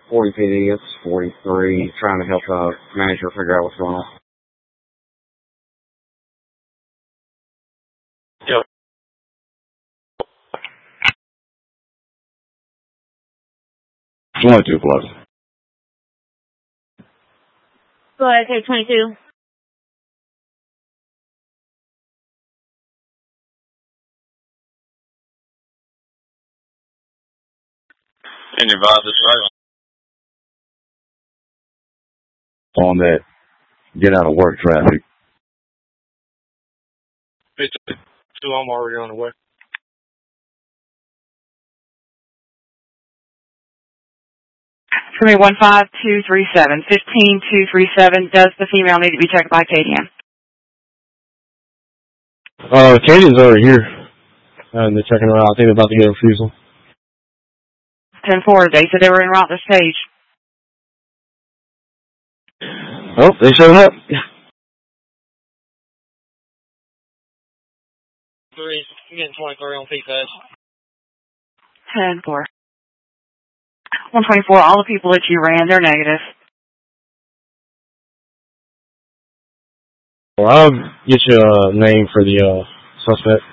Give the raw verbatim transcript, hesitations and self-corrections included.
forty P D, it's forty-three, trying to help uh, manager figure out what's going on. Yep. twenty-two plus. Go ahead, take twenty-two. And your vibe is right On that get out of work traffic. Two, I'm already on the way. For me, one five two three seven, fifteen two three seven. Does the female need to be checked by K D M? Uh, Katie's over here. And they're checking her out. I think they're about to get a refusal. ten four, they said they were en route to stage. Oh, they showed up. Three, I'm getting twenty-three on P F A S. ten four. one twenty-four, all the people that you ran, they're negative. Well, I'll get you a name for the uh, suspect.